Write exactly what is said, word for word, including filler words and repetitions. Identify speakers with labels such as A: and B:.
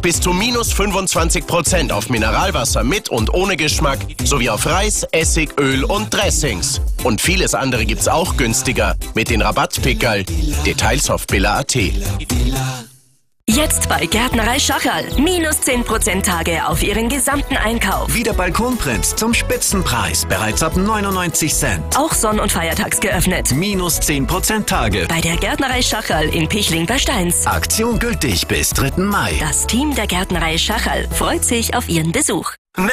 A: bis zu minus fünfundzwanzig Prozent auf Mineralwasser mit und ohne Geschmack sowie auf Reis, Essig, Öl und Dressings. Und vieles andere gibt's auch günstiger mit den Rabattpickerl. Details auf billa punkt at.
B: Jetzt bei Gärtnerei Schacherl. Minus zehn Prozent Tage auf Ihren gesamten Einkauf.
C: Wie der Balkonprinz zum Spitzenpreis. Bereits ab neunundneunzig Cent.
B: Auch sonn- und feiertags geöffnet.
C: Minus zehn Prozent Tage.
B: Bei der Gärtnerei Schacherl in Pichling bei Steins.
C: Aktion gültig bis dritten Mai.
B: Das Team der Gärtnerei Schacherl freut sich auf Ihren Besuch.